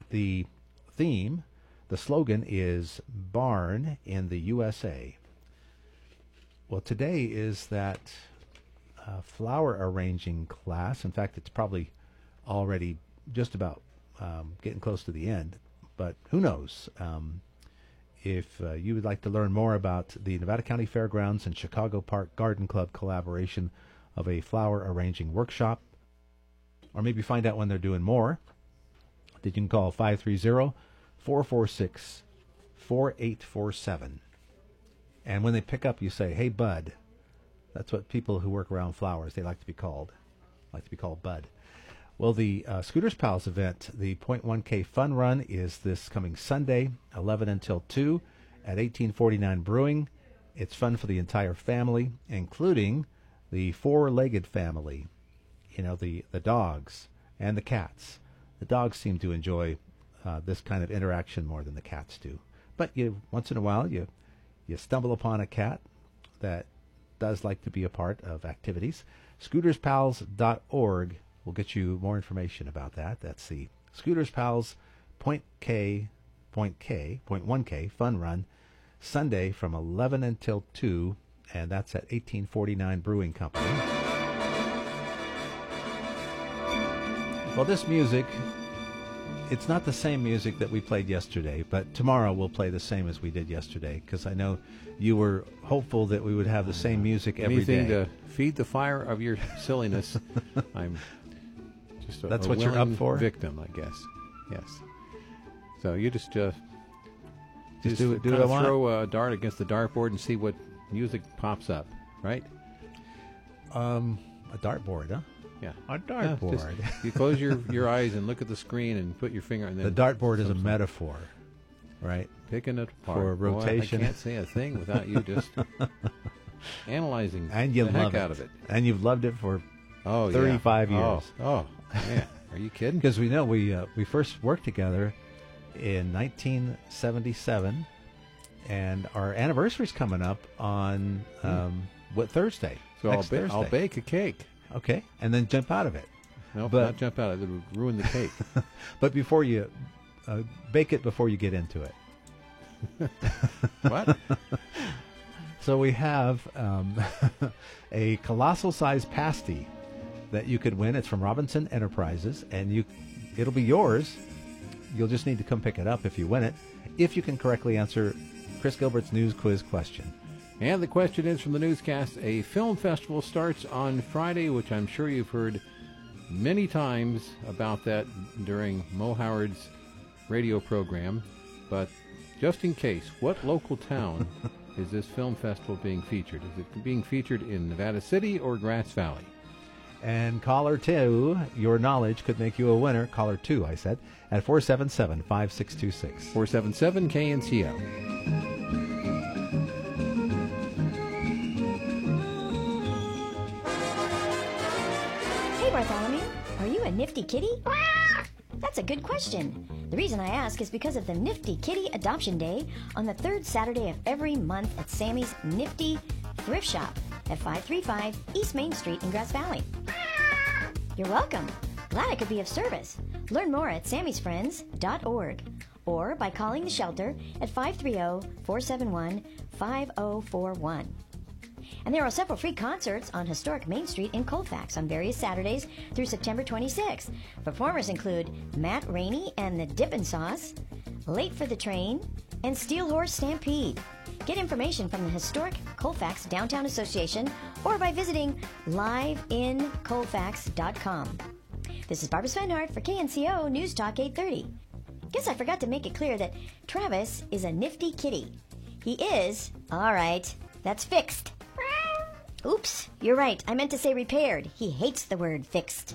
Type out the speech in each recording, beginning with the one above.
the theme, the slogan is Barn in the USA. Well, today is that flower arranging class. In fact, it's probably already just about getting close to the end, but who knows? If you would like to learn more about the Nevada County Fairgrounds and Chicago Park Garden Club collaboration of a flower arranging workshop, or maybe find out when they're doing more, then you can call 530-446-4847. And when they pick up, you say, "Hey, Bud." That's what people who work around flowers, they like to be called. Bud. Well, the Scooters Pals event, the 0.1K Fun Run, is this coming Sunday, 11 until 2 at 1849 Brewing. It's fun for the entire family, including the four-legged family, the dogs and the cats. The dogs seem to enjoy this kind of interaction more than the cats do. But once in a while, you stumble upon a cat that does like to be a part of activities. ScootersPals.org will get you more information about that. That's the Scooters Pals 0.1K Fun Run, Sunday from 11 until 2, and that's at 1849 Brewing Company. Well, this music, it's not the same music that we played yesterday, but tomorrow we'll play the same as we did yesterday, because I know you were hopeful that we would have the same music every day. Anything to feed the fire of your silliness. I'm just That's what you're up for? Victim, I guess. Yes. So you just do what I want. Throw a dart against the dartboard and see what music pops up, right? A dartboard, huh? Yeah. A dartboard. You close your eyes and look at the screen and put your finger on the dartboard is a metaphor, right? Picking it apart. For rotation. Boy, I can't say a thing without you just analyzing and you the love heck out of it. And you've loved it for 35 years. Oh, man. Are you kidding? Because we know we first worked together in 1977, and our anniversary's coming up on Thursday. So Thursday. I'll bake a cake. Okay, and then jump out of it. No, not jump out of it. It would ruin the cake. But before you bake it before you get into it. What? So we have a colossal-sized pasty that you could win. It's from Robinson Enterprises, and it'll be yours. You'll just need to come pick it up if you win it, if you can correctly answer Chris Gilbert's news quiz question. And the question is from the newscast. A film festival starts on Friday, which I'm sure you've heard many times about that during Mo Howard's radio program. But just in case, what local town is this film festival being featured? Is it being featured in Nevada City or Grass Valley? And caller 2, your knowledge could make you a winner. Caller 2, I said, at 477-5626. 477-KNCO. Hey, Bartholomew, are you a nifty kitty? That's a good question. The reason I ask is because of the Nifty Kitty Adoption Day on the third Saturday of every month at Sammy's Nifty Thrift Shop at 535 East Main Street in Grass Valley. You're welcome. Glad I could be of service. Learn more at sammysfriends.org or by calling the shelter at 530-471-5041. And there are several free concerts on historic Main Street in Colfax on various Saturdays through September 26th. Performers include Matt Rainey and the Dippin' Sauce, Late for the Train, and Steel Horse Stampede. Get information from the historic Colfax Downtown Association or by visiting liveincolfax.com. This is Barbara Svenhart for KNCO News Talk 830. Guess I forgot to make it clear that Travis is a nifty kitty. He is, all right, that's fixed. Oops, you're right. I meant to say repaired. He hates the word fixed.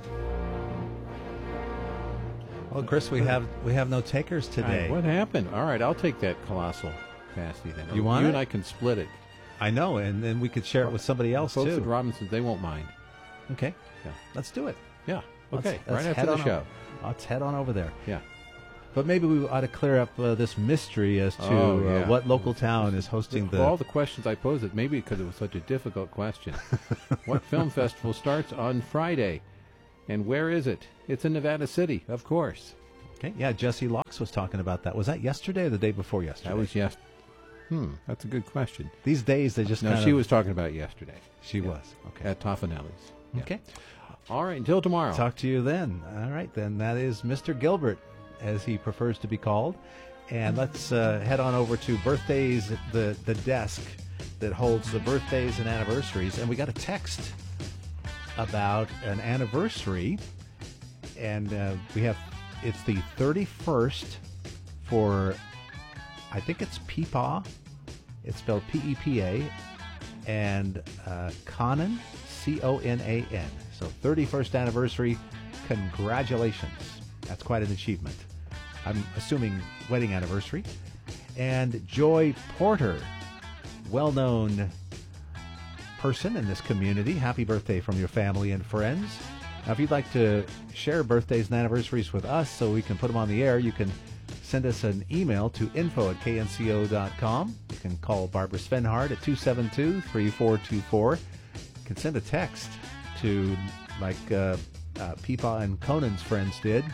Well, Chris, we have no takers today. What happened? All right, I'll take that colossal pasty then. You want it? it? And I can split it. I know, and then we could share it with somebody else, Folks too. at Robinson's, they won't mind. Okay. Yeah. Let's do it. Yeah. Okay. Let's right after the show. Let's head on over there. Yeah. But maybe we ought to clear up this mystery as to what local town is hosting For all the questions I posed, it maybe because it was such a difficult question. What film festival starts on Friday? And where is it? It's in Nevada City, of course. Okay, yeah, Jesse Locks was talking about that. Was that yesterday or the day before yesterday? That was that's a good question. These days, they just No, she was talking about it yesterday. She was. Okay. At Toffanelli's. Yeah. Okay. All right, until tomorrow. Talk to you then. All right, then. That is Mr. Gilbert, as he prefers to be called. And let's head on over to birthdays, the desk that holds the birthdays and anniversaries. And we got a text about an anniversary. And it's the 31st for, I think it's Peepaw. It's spelled P-E-P-A. And Conan, C-O-N-A-N. So 31st anniversary. Congratulations. That's quite an achievement. I'm assuming wedding anniversary. And Joy Porter, well-known person in this community. Happy birthday from your family and friends. Now, if you'd like to share birthdays and anniversaries with us so we can put them on the air, you can send us an email to info@knco.com. You can call Barbara Svenhard at 272-3424. You can send a text to, like Peepaw and Conan's friends did,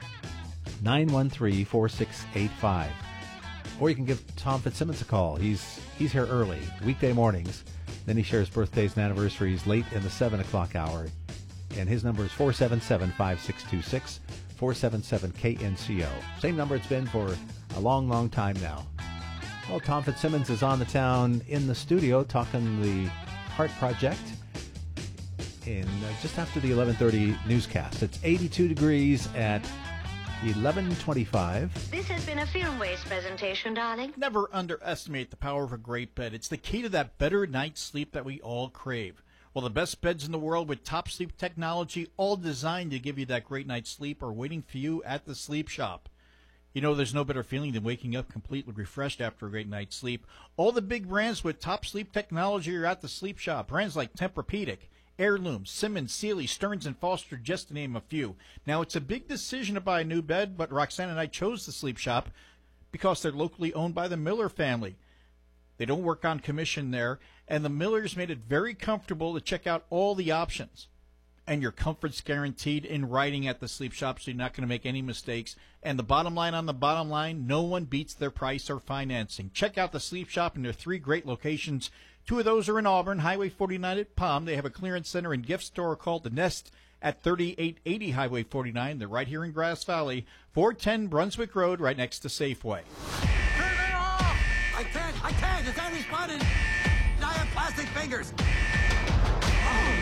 913-4685. Or you can give Tom Fitzsimmons a call. He's here early, weekday mornings. Then he shares birthdays and anniversaries late in the 7 o'clock hour. And his number is 477-5626, 477-KNCO. Same number it's been for a long, long time now. Well, Tom Fitzsimmons is on the town in the studio talking the Heart Project in just after the 11:30 newscast. It's 82 degrees at 11:25. This has been a Filmways presentation, darling. Never underestimate the power of a great bed. It's the key to that better night's sleep that we all crave. Well, the best beds in the world with top sleep technology, all designed to give you that great night's sleep, are waiting for you at the Sleep Shop. You know, there's no better feeling than waking up completely refreshed after a great night's sleep. All the big brands with top sleep technology are at the Sleep Shop. Brands like Tempur-Pedic, Heirloom, Simmons, Sealy, Stearns & Foster, just to name a few. Now, it's a big decision to buy a new bed, but Roxanne and I chose the Sleep Shop because they're locally owned by the Miller family. They don't work on commission there, and the Millers made it very comfortable to check out all the options. And your comfort's guaranteed in writing at the Sleep Shop, so you're not going to make any mistakes. And the bottom line on the bottom line, no one beats their price or financing. Check out the Sleep Shop in their 3 great locations. 2 of those are in Auburn, Highway 49 at Palm. They have a clearance center and gift store called The Nest at 3880 Highway 49. They're right here in Grass Valley, 410 Brunswick Road, right next to Safeway. Turn it off! I can't! It's anti-spotted! Giant plastic fingers! Oh.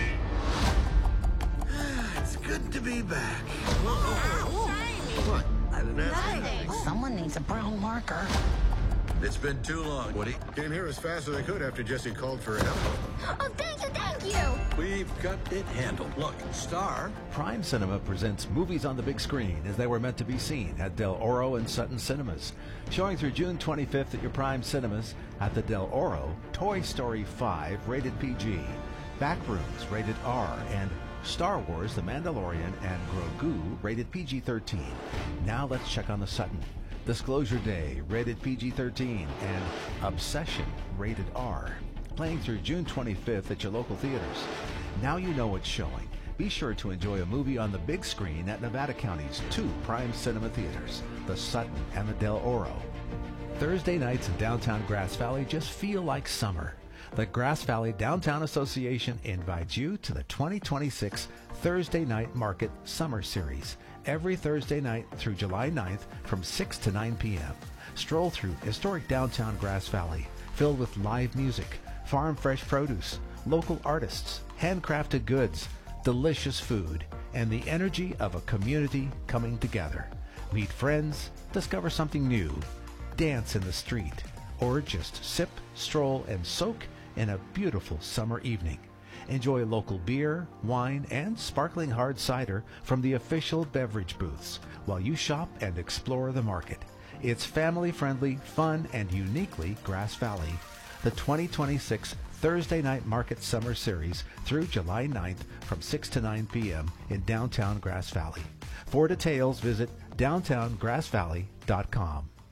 It's good to be back. What? I didn't ask anything. Someone needs a brown marker. It's been too long, Woody. Came here as fast as I could after Jesse called for help. Oh, thank you! We've got it handled. Look, Star. Prime Cinema presents movies on the big screen as they were meant to be seen at Del Oro and Sutton Cinemas. Showing through June 25th at your Prime Cinemas at the Del Oro, Toy Story 5, rated PG, Backrooms, rated R, and Star Wars, The Mandalorian, and Grogu, rated PG-13. Now let's check on the Sutton. Disclosure Day, rated PG-13, and Obsession, rated R. Playing through June 25th at your local theaters. Now you know what's showing. Be sure to enjoy a movie on the big screen at Nevada County's 2 Prime Cinema theaters, the Sutton and the Del Oro. Thursday nights in downtown Grass Valley just feel like summer. The Grass Valley Downtown Association invites you to the 2026 Thursday Night Market Summer Series, every Thursday night through July 9th from 6 to 9 p.m. Stroll through historic downtown Grass Valley, filled with live music, farm fresh produce, local artists, handcrafted goods, delicious food, and the energy of a community coming together. Meet friends, discover something new, dance in the street, or just sip, stroll, and soak in a beautiful summer evening. Enjoy local beer, wine, and sparkling hard cider from the official beverage booths while you shop and explore the market. It's family-friendly, fun, and uniquely Grass Valley. The 2026 Thursday Night Market Summer Series through July 9th from 6 to 9 p.m. in downtown Grass Valley. For details, visit downtowngrassvalley.com.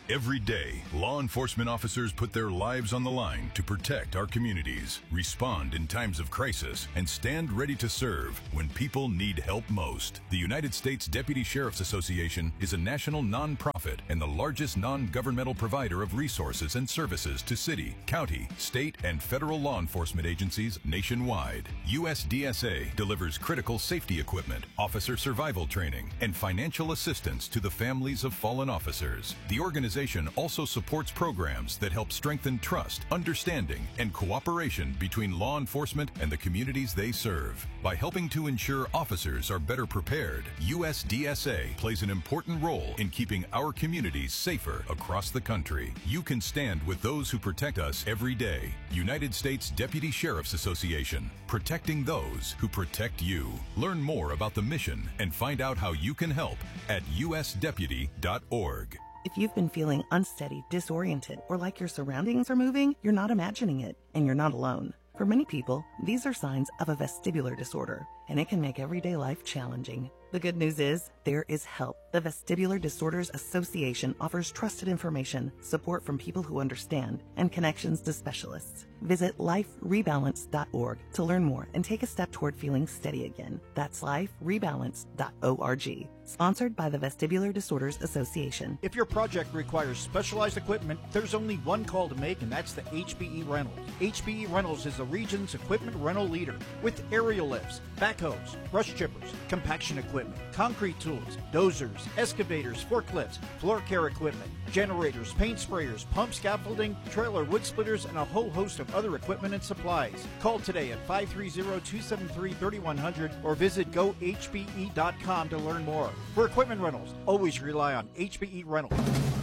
Every day, law enforcement officers put their lives on the line to protect our communities, respond in times of crisis, and stand ready to serve when people need help most. The United States Deputy Sheriff's Association is a national nonprofit and the largest non-governmental provider of resources and services to city, county, state, and federal law enforcement agencies nationwide. USDSA delivers critical safety equipment, officer survival training, and financial assistance to the families of fallen officers. The organization also supports programs that help strengthen trust, understanding, and cooperation between law enforcement and the communities they serve. By helping to ensure officers are better prepared, USDSA plays an important role in keeping our communities safer across the country. You can stand with those who protect us every day. United States Deputy Sheriff's Association, protecting those who protect you. Learn more about the mission and find out how you can help at usdeputy.org. If you've been feeling unsteady, disoriented, or like your surroundings are moving, you're not imagining it, and you're not alone. For many people, these are signs of a vestibular disorder, and it can make everyday life challenging. The good news is, there is help. The Vestibular Disorders Association offers trusted information, support from people who understand, and connections to specialists. Visit liferebalance.org to learn more and take a step toward feeling steady again. That's liferebalance.org. Sponsored by the Vestibular Disorders Association. If your project requires specialized equipment, there's only one call to make, and that's the HBE Rentals. HBE Rentals is the region's equipment rental leader with aerial lifts, backhoes, brush chippers, compaction equipment, concrete tools, dozers, excavators, forklifts, floor care equipment, generators, paint sprayers, pump scaffolding, trailer wood splitters, and a whole host of other equipment and supplies. Call today at 530-273-3100 or visit gohbe.com to learn more. For equipment rentals, always rely on HBE Rentals.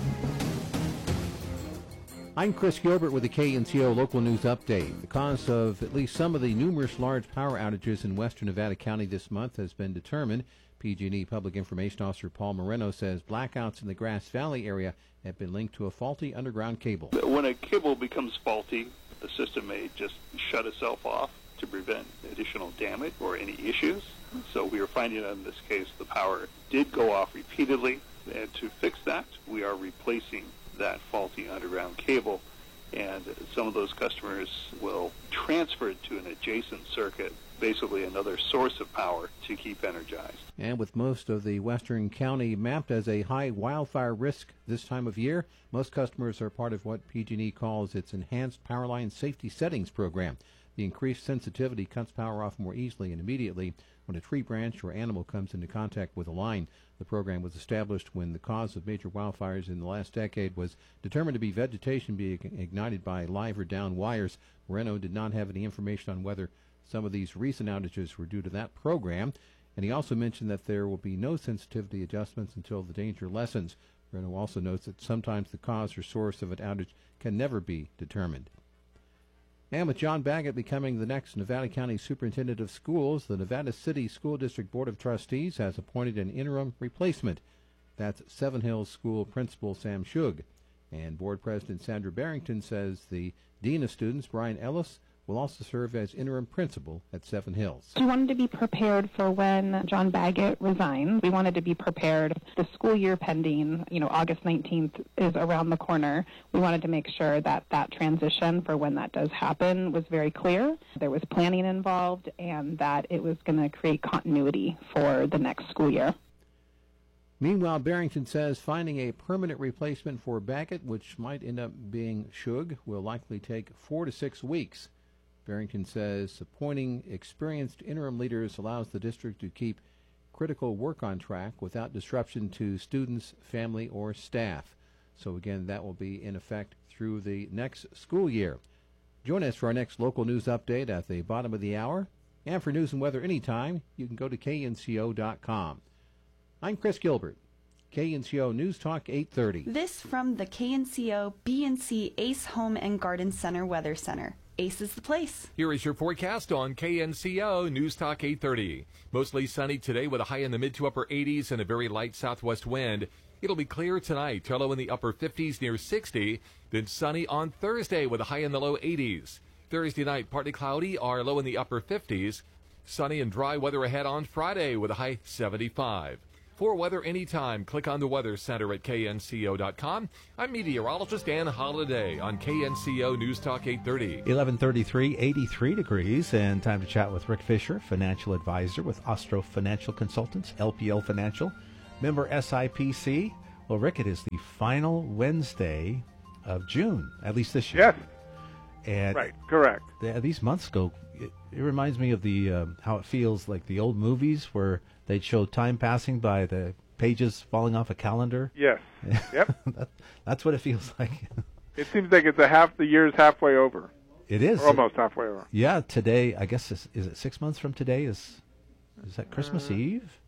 I'm Chris Gilbert with the KNCO Local News Update. The cause of at least some of the numerous large power outages in western Nevada County this month has been determined. PG&E Public Information Officer Paul Moreno says blackouts in the Grass Valley area have been linked to a faulty underground cable. When a cable becomes faulty, the system may just shut itself off to prevent additional damage or any issues. So we are finding in this case the power did go off repeatedly, and to fix that, we are replacing that faulty underground cable, and some of those customers will transfer it to an adjacent circuit, basically another source of power to keep energized. And with most of the western county mapped as a high wildfire risk this time of year, most customers are part of what PG&E calls its Enhanced Powerline Safety Settings program. The increased sensitivity cuts power off more easily and immediately when a tree branch or animal comes into contact with a line. The program was established when the cause of major wildfires in the last decade was determined to be vegetation being ignited by live or down wires. Moreno did not have any information on whether some of these recent outages were due to that program, and he also mentioned that there will be no sensitivity adjustments until the danger lessens. Moreno also notes that sometimes the cause or source of an outage can never be determined. And with John Baggett becoming the next Nevada County Superintendent of Schools, the Nevada City School District Board of Trustees has appointed an interim replacement. That's Seven Hills School Principal Sam Shug. And Board President Sandra Barrington says the Dean of Students, Brian Ellis, will also serve as interim principal at Seven Hills. We wanted to be prepared for when John Baggett resigns. We wanted to be prepared. The school year pending, August 19th is around the corner. We wanted to make sure that that transition for when that does happen was very clear. There was planning involved and that it was going to create continuity for the next school year. Meanwhile, Barrington says finding a permanent replacement for Baggett, which might end up being Shug, will likely take 4 to 6 weeks. Barrington says appointing experienced interim leaders allows the district to keep critical work on track without disruption to students, family, or staff. So again, that will be in effect through the next school year. Join us for our next local news update at the bottom of the hour. And for news and weather anytime, you can go to knco.com. I'm Chris Gilbert, KNCO News Talk 830. This from the KNCO BNC Ace Home and Garden Center Weather Center. Ace is the place. Here is your forecast on KNCO News Talk 830. Mostly sunny today with a high in the mid to upper 80s and a very light southwest wind. It'll be clear tonight, low in the upper 50s near 60. Then sunny on Thursday with a high in the low 80s. Thursday night, partly cloudy, or low in the upper 50s. Sunny and dry weather ahead on Friday with a high 75. For weather anytime, click on the Weather Center at knco.com. I'm meteorologist Dan Holliday on KNCO News Talk 830. 1133, 83 degrees, and time to chat with Rick Fisher, financial advisor with Ostro Financial Consultants, LPL Financial, member SIPC. Well, Rick, it is the final Wednesday of June, at least this year. Yes. And right, correct. These months go, it reminds me of the how it feels like the old movies where they'd show time passing by the pages falling off a calendar. Yes. Yep. That's what it feels like. It seems like the year's halfway over. It is. Or almost halfway over. Yeah, today, I guess, is it 6 months from today? Is that Christmas Eve?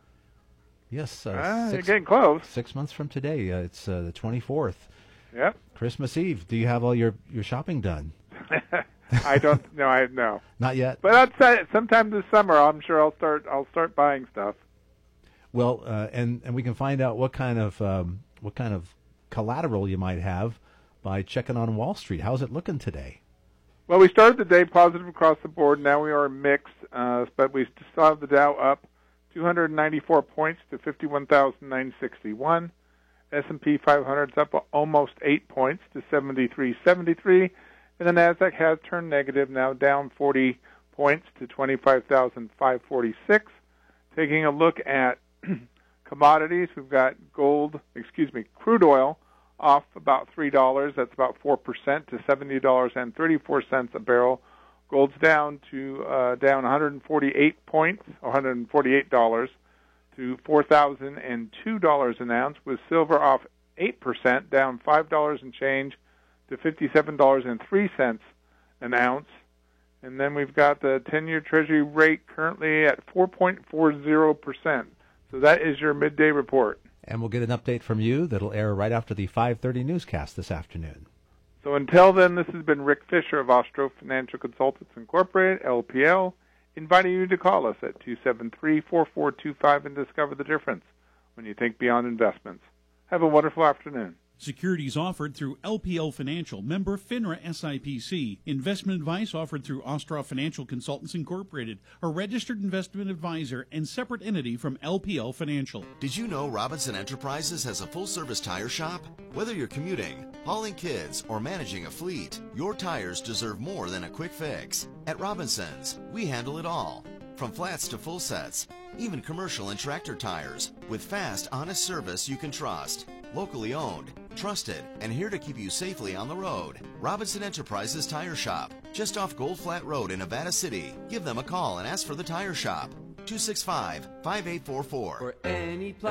Yes. You're getting close. 6 months from today. It's the 24th. Yep. Christmas Eve. Do you have all your shopping done? I don't. No, no. Not yet. But I'd say sometime this summer, I'm sure I'll start buying stuff. Well, and we can find out what kind of collateral you might have by checking on Wall Street. How's it looking today? Well, we started the day positive across the board. Now we are mixed, but we still have the Dow up 294 points to 51,961. S&P 500's up almost 8 points to 73.73. And the NASDAQ has turned negative, now down 40 points to 25,546. Taking a look at commodities, we've got crude oil off about $3. That's about 4% to $70.34 a barrel. Gold's down to down 148 points, $148 to $4,002 an ounce, with silver off 8%, down $5 and change to $57.03 an ounce. And then we've got the 10-year Treasury rate currently at 4.40%. So that is your midday report. And we'll get an update from you that'll air right after the 5:30 newscast this afternoon. So until then, this has been Rick Fisher of Ostro Financial Consultants Incorporated, LPL, inviting you to call us at 273-4425 and discover the difference when you think beyond investments. Have a wonderful afternoon. Securities offered through LPL Financial, member FINRA SIPC. Investment advice offered through Ostroff Financial Consultants Incorporated, a registered investment advisor and separate entity from LPL Financial. Did you know Robinson Enterprises has a full-service tire shop? Whether you're commuting, hauling kids, or managing a fleet, your tires deserve more than a quick fix. At Robinson's, we handle it all. From flats to full sets, even commercial and tractor tires, with fast, honest service you can trust. Locally owned, trusted, and here to keep you safely on the road. Robinson Enterprises Tire Shop, just off Gold Flat Road in Nevada City. Give them a call and ask for the Tire Shop. 265-5844. For any